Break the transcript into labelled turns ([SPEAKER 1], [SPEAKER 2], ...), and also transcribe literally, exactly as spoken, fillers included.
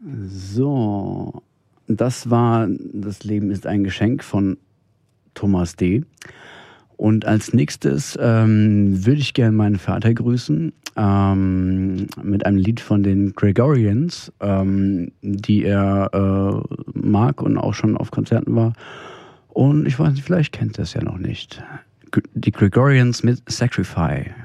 [SPEAKER 1] So, das war Das Leben ist ein Geschenk von Thomas D. Und als nächstes ähm, würde ich gerne meinen Vater grüßen ähm, mit einem Lied von den Gregorians, ähm, die er äh, mag und auch schon auf Konzerten war. Und ich weiß nicht, vielleicht kennt ihr es ja noch nicht. Die Gregorians mit Sacrifice.